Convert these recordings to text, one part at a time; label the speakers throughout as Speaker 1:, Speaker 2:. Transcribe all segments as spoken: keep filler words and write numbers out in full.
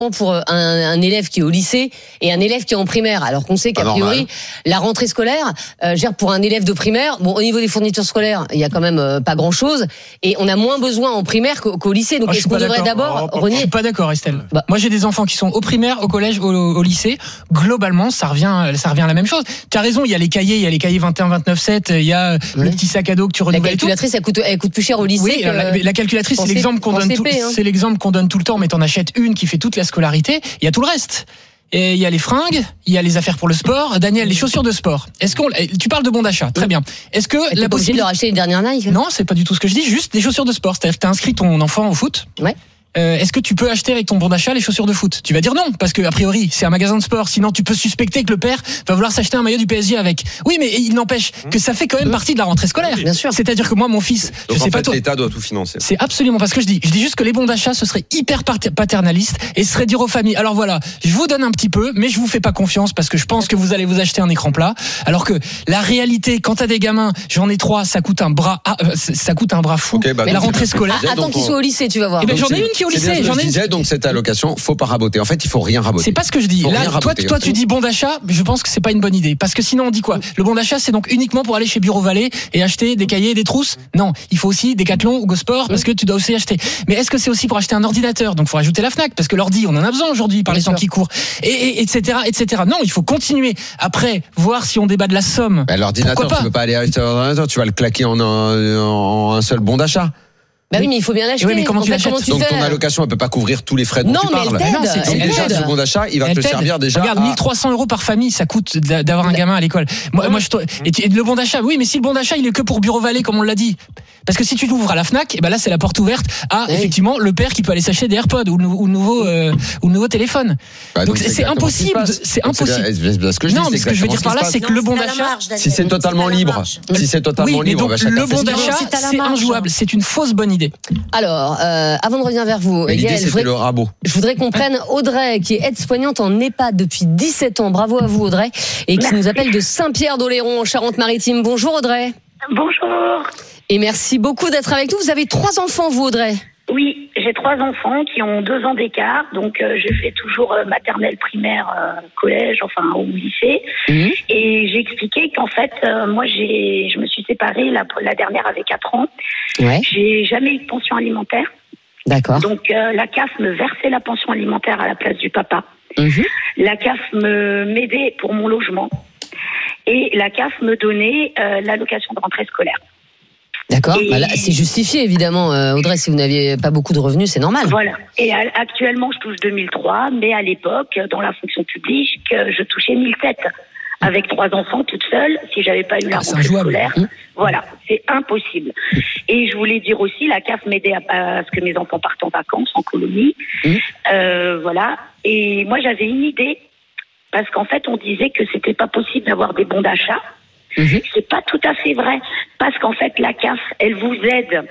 Speaker 1: pour un, un élève qui est au lycée et un élève qui est en primaire, alors qu'on sait qu'a
Speaker 2: Pas
Speaker 1: priori
Speaker 2: normal.
Speaker 1: la rentrée scolaire, euh, gère pour un élève de primaire, bon au niveau des fournitures scolaires, il y a quand même euh, pas grand chose et on a moins besoin en primaire qu'au, qu'au lycée. Donc
Speaker 3: Ah, je
Speaker 1: est-ce
Speaker 3: suis
Speaker 1: qu'on
Speaker 3: pas
Speaker 1: devrait
Speaker 3: d'accord.
Speaker 1: d'abord
Speaker 3: Je
Speaker 1: renier
Speaker 3: suis pas d'accord, Estelle.
Speaker 1: Bah.
Speaker 3: Moi, j'ai des enfants qui sont au primaire, au collège, au, au lycée. Globalement, ça revient, ça revient à la même chose. Tu as raison, il y a les cahiers, il y a les cahiers vingt et un, vingt-neuf, sept, il y a
Speaker 1: Oui.
Speaker 3: le petit sac à dos que tu
Speaker 1: La
Speaker 3: renouvelles et tout.
Speaker 1: calculatrice, elle coûte, elle coûte plus cher au lycée.
Speaker 3: Oui,
Speaker 1: que
Speaker 3: la, la calculatrice,
Speaker 1: en
Speaker 3: c'est
Speaker 1: C-
Speaker 3: l'exemple qu'on
Speaker 1: en
Speaker 3: donne
Speaker 1: C
Speaker 3: tout,
Speaker 1: P, hein.
Speaker 3: c'est l'exemple qu'on donne tout le temps, mais t'en achètes une qui fait toute la scolarité. Il y a tout le reste. Et il y a les fringues, il y a les affaires pour le sport. Daniel, les chaussures de sport. Est-ce qu'on, tu parles de bon d'achat, très bien. Est-ce que
Speaker 1: T'es
Speaker 3: la
Speaker 1: pas obligé de
Speaker 3: possibilité
Speaker 1: leur acheter les dernières Nike.
Speaker 3: Non, c'est pas du tout ce que je dis. Juste des chaussures de sport. C'est-à-dire que t'as inscrit ton enfant au foot.
Speaker 1: Ouais.
Speaker 3: Euh, est-ce que tu peux acheter avec ton bon d'achat les chaussures de foot? Tu vas dire non, parce que a priori c'est un magasin de sport. Sinon tu peux suspecter que le père va vouloir s'acheter un maillot du P S G avec. Oui, mais il n'empêche que ça fait quand même partie de la rentrée scolaire.
Speaker 1: Bien sûr.
Speaker 3: C'est-à-dire que moi, mon fils,
Speaker 2: Donc
Speaker 3: je
Speaker 2: en
Speaker 3: sais pas
Speaker 2: fait,
Speaker 3: toi.
Speaker 2: l'État doit tout financer.
Speaker 3: C'est absolument pas ce que je dis. Je dis juste que les bons d'achat, ce serait hyper paternaliste et ce serait dire aux familles, alors voilà, je vous donne un petit peu, mais je vous fais pas confiance parce que je pense que vous allez vous acheter un écran plat. Alors que la réalité, quand t'as des gamins, j'en ai trois, ça coûte un bras, ah, ça coûte un bras fou.
Speaker 2: Okay, bah,
Speaker 3: la
Speaker 2: donc,
Speaker 3: rentrée
Speaker 2: c'est-
Speaker 3: scolaire.
Speaker 2: c'est-
Speaker 1: Attends
Speaker 2: donc,
Speaker 1: qu'ils
Speaker 2: on-
Speaker 1: soient au lycée, tu vas voir.
Speaker 3: Eh ben,
Speaker 2: Donc,
Speaker 3: j'en ai
Speaker 2: c'est-
Speaker 3: une qui est au
Speaker 2: c'est bien
Speaker 3: lycée,
Speaker 2: ce que
Speaker 3: j'en
Speaker 2: je
Speaker 3: ai une.
Speaker 2: disais, donc cette allocation, faut pas raboter. En fait, il faut rien raboter.
Speaker 3: C'est pas ce que je dis.
Speaker 2: Faut
Speaker 3: Là,
Speaker 2: rien
Speaker 3: toi,
Speaker 2: raboter.
Speaker 3: toi, tu dis bon d'achat, mais je pense que c'est pas une bonne idée. Parce que sinon, on dit quoi? Le bon d'achat, c'est donc uniquement pour aller chez Bureau Vallée et acheter des cahiers, des trousses? Non. Il faut aussi Decathlon ou Go Sport parce que tu dois aussi acheter. Mais est-ce que c'est aussi pour acheter un ordinateur? Donc, faut rajouter la Fnac parce que l'ordi, on en a besoin aujourd'hui par
Speaker 1: Bien
Speaker 3: les temps
Speaker 1: sûr.
Speaker 3: qui courent. Et, et, etc., et cetera. Non, il faut continuer. Après, voir si on débat de la somme.
Speaker 2: Bah, l'ordinateur,
Speaker 3: Pourquoi
Speaker 2: tu
Speaker 3: pas
Speaker 2: peux pas aller acheter un ordinateur, tu vas le claquer en un, en un seul bon d'achat.
Speaker 1: Bah oui, mais il faut bien l'acheter.
Speaker 3: Oui, mais comment
Speaker 1: En
Speaker 3: tu
Speaker 1: fait,
Speaker 3: l'achètes?
Speaker 1: comment tu
Speaker 2: Donc
Speaker 1: fais
Speaker 2: ton allocation, elle peut pas couvrir tous les frais dont
Speaker 1: Non,
Speaker 2: tu
Speaker 1: mais
Speaker 2: parles.
Speaker 1: elle t'aide.
Speaker 3: Non, c'est-
Speaker 2: Donc
Speaker 1: elle
Speaker 2: déjà,
Speaker 1: t'aide.
Speaker 2: ce bon d'achat, il va
Speaker 3: Elle
Speaker 2: te
Speaker 3: t'aide.
Speaker 2: servir déjà
Speaker 3: Regarde,
Speaker 2: à-
Speaker 3: mille trois cents euros par famille, ça coûte d'a- d'avoir un gamin à l'école. Moi, moi, je, te- et tu- et le bon d'achat, oui, mais si le bon d'achat, il est que pour Bureau Vallée, comme on l'a dit. Parce que si tu l'ouvres à la Fnac, et ben là, c'est la porte ouverte à,
Speaker 1: Oui.
Speaker 3: effectivement, le père qui peut aller s'acheter des AirPods ou le, ou le nouveau, euh, ou le nouveau téléphone.
Speaker 2: Bah,
Speaker 3: donc, c'est
Speaker 2: exactement ce qui se
Speaker 3: impossible.
Speaker 2: passe.
Speaker 3: C'est
Speaker 2: Donc,
Speaker 3: impossible.
Speaker 2: c'est- c'est ce que je dis,
Speaker 3: Non,
Speaker 2: c'est
Speaker 3: mais ce que je veux
Speaker 2: exactement
Speaker 3: dire par là,
Speaker 2: ce qui se
Speaker 3: c'est
Speaker 2: passe.
Speaker 3: que le bon
Speaker 4: c'est à la
Speaker 3: d'achat.
Speaker 4: marge, Daniel.
Speaker 2: Si c'est totalement
Speaker 4: à la
Speaker 2: libre,
Speaker 4: marge.
Speaker 2: si c'est totalement
Speaker 3: Oui, mais
Speaker 2: libre,
Speaker 3: donc
Speaker 2: bah, chacun
Speaker 3: le
Speaker 2: fait
Speaker 3: bon
Speaker 2: ce qu'il veut.
Speaker 3: d'achat,
Speaker 4: C'est à la
Speaker 3: c'est
Speaker 4: marge.
Speaker 3: injouable. C'est une fausse bonne idée.
Speaker 1: Alors, euh, avant de revenir vers vous,
Speaker 2: Mais l'idée,
Speaker 1: Gaël, je
Speaker 2: c'était
Speaker 1: voudrais,
Speaker 2: le rabot.
Speaker 1: je voudrais qu'on prenne Audrey, qui est aide-soignante en EHPAD depuis dix-sept ans. Bravo à vous, Audrey. Et qui nous appelle de Saint-Pierre-d'Oléron, en Charente-Maritime. Bonjour, Audrey.
Speaker 5: Bonjour.
Speaker 1: Et merci beaucoup d'être avec nous. Vous avez trois enfants, vous, Audrey.
Speaker 5: Oui, j'ai trois enfants qui ont deux ans d'écart, donc euh, je fais toujours euh, maternelle, primaire, euh, collège, enfin au lycée.
Speaker 1: Mmh.
Speaker 5: Et j'ai expliqué qu'en fait, euh, moi, j'ai, je me suis séparée, la, la dernière avait quatre ans.
Speaker 1: Ouais.
Speaker 5: J'ai jamais eu de pension alimentaire,
Speaker 1: D'accord.
Speaker 5: donc euh, la C A F me versait la pension alimentaire à la place du papa.
Speaker 1: Mhm.
Speaker 5: La C A F me m'aidait pour mon logement et la C A F me donnait euh, l'allocation de rentrée scolaire.
Speaker 1: D'accord.
Speaker 5: Et-
Speaker 1: Bah là, c'est justifié, évidemment, euh, Audrey. Si vous n'aviez pas beaucoup de revenus, c'est normal.
Speaker 5: Voilà. Et à- actuellement, je touche deux mille trois, mais à l'époque, dans la fonction publique, euh, je touchais mille sept. Avec trois enfants, toute seule, si j'avais pas eu la
Speaker 3: Ah, c'est
Speaker 5: rentrée
Speaker 3: injouable.
Speaker 5: scolaire,
Speaker 1: Mmh.
Speaker 5: voilà, c'est impossible. Et je voulais dire aussi, la C A F m'aidait à, à ce que mes enfants partent en vacances, en colonie,
Speaker 1: Mmh.
Speaker 5: euh, voilà. Et moi, j'avais une idée, parce qu'en fait, on disait que c'était pas possible d'avoir des bons d'achat.
Speaker 1: Mhm.
Speaker 5: C'est pas tout à fait vrai, parce qu'en fait, la C A F, elle vous aide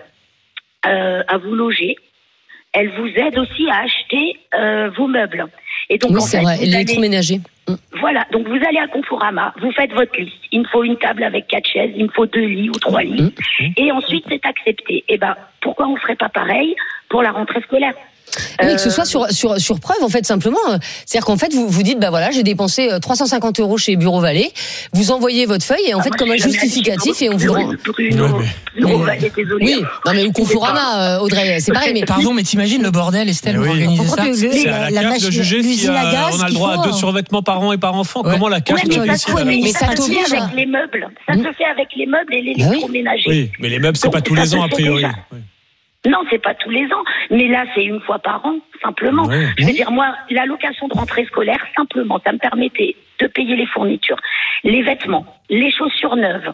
Speaker 5: euh, à vous loger. Elle vous aide aussi à acheter euh, vos meubles. Et donc,
Speaker 1: Oui,
Speaker 5: en
Speaker 1: c'est
Speaker 5: fait,
Speaker 1: vrai.
Speaker 5: vous
Speaker 1: Et
Speaker 5: allez-
Speaker 1: l'électroménager. Mm.
Speaker 5: voilà, donc vous allez à Conforama, vous faites votre liste. Il me faut une table avec quatre chaises, il me faut deux lits ou trois lits.
Speaker 1: Mmh.
Speaker 5: Et ensuite, c'est accepté. Et ben, pourquoi on ferait pas pareil pour la rentrée scolaire?
Speaker 1: Oui, que ce
Speaker 5: Euh,
Speaker 1: soit sur, sur, sur preuve, en fait, simplement. euh, C'est-à-dire qu'en fait, vous vous dites, bah voilà, j'ai dépensé euh, trois cent cinquante euros chez Bureau Vallée. Vous envoyez votre feuille et en
Speaker 5: ah,
Speaker 1: fait,
Speaker 5: moi,
Speaker 1: comme un
Speaker 5: je suis jamais
Speaker 1: justificatif
Speaker 5: allée
Speaker 1: et on vous le rend.
Speaker 5: Bruno,
Speaker 3: Ouais,
Speaker 5: Bruno
Speaker 1: mais-
Speaker 5: Vallée, désolé.
Speaker 1: Oui, non mais ou Conforama, euh, Audrey, c'est pareil. Mais
Speaker 3: Pardon, mais t'imagines le bordel, Estelle,
Speaker 6: Mais
Speaker 3: pour
Speaker 6: oui.
Speaker 3: organiser
Speaker 4: Pourquoi
Speaker 3: ça?
Speaker 4: que le-
Speaker 6: C'est à la,
Speaker 4: la
Speaker 6: C A F de
Speaker 4: machine-
Speaker 6: juger si
Speaker 4: l'usine à
Speaker 6: euh,
Speaker 4: gaz
Speaker 6: on a le
Speaker 4: qu'il
Speaker 6: droit
Speaker 4: faut,
Speaker 6: à deux
Speaker 4: hein.
Speaker 6: survêtements par an et par enfant.
Speaker 3: Ouais.
Speaker 6: Comment la C A F
Speaker 5: Oui,
Speaker 6: te
Speaker 5: mais
Speaker 4: pas
Speaker 6: décide
Speaker 4: quoi,
Speaker 5: Mais,
Speaker 4: mais
Speaker 5: mais
Speaker 1: ça
Speaker 5: ça se
Speaker 1: t'oblige
Speaker 5: fait
Speaker 1: à-
Speaker 5: avec les meubles. Ça
Speaker 1: Mmh.
Speaker 5: se fait avec les meubles et
Speaker 1: oui.
Speaker 5: l'électroménager.
Speaker 6: Oui, mais les meubles, c'est
Speaker 5: Donc,
Speaker 6: pas tous
Speaker 5: ça
Speaker 6: les
Speaker 5: se
Speaker 6: ans, a
Speaker 5: fait
Speaker 6: priori.
Speaker 5: déjà.
Speaker 6: Oui.
Speaker 5: Non, c'est pas tous les ans, mais là c'est une fois par an, simplement.
Speaker 6: Ouais.
Speaker 5: Je veux dire, moi, l'allocation de rentrée scolaire, simplement, ça me permettait de payer les fournitures, les vêtements, les chaussures neuves.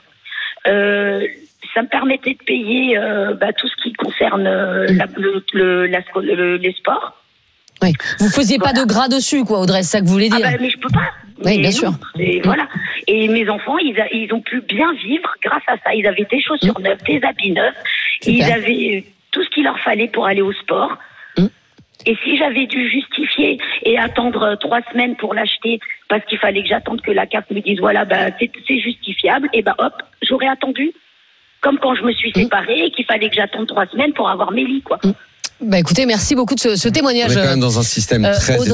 Speaker 5: Euh, ça me permettait de payer euh, bah, tout ce qui concerne euh, la, le, le, la, sco- le- les sports.
Speaker 1: Oui. Vous faisiez pas
Speaker 5: Voilà.
Speaker 1: de gras dessus, quoi, Audrey, c'est ça que vous voulez
Speaker 5: Ah
Speaker 1: dire.
Speaker 5: bah, mais je peux pas.
Speaker 1: Oui,
Speaker 5: Mais
Speaker 1: bien
Speaker 5: non,
Speaker 1: sûr.
Speaker 5: et voilà. Et mes enfants, ils, a- ils ont pu bien vivre grâce à ça. Ils avaient des chaussures neuves, des habits neufs. Ils
Speaker 1: Super.
Speaker 5: avaient tout ce qu'il leur fallait pour aller au sport.
Speaker 1: Mm.
Speaker 5: Et si j'avais dû justifier et attendre euh, trois semaines pour l'acheter parce qu'il fallait que j'attende que la C A F me dise voilà, bah, c'est, c'est justifiable, et ben hop, j'aurais attendu. Comme quand je me suis séparée et qu'il fallait que j'attende trois semaines pour avoir mes lits, quoi.
Speaker 1: Bah écoutez, merci beaucoup de ce, ce témoignage.
Speaker 2: On est quand même dans un système
Speaker 1: Euh,
Speaker 2: très
Speaker 1: Audrey,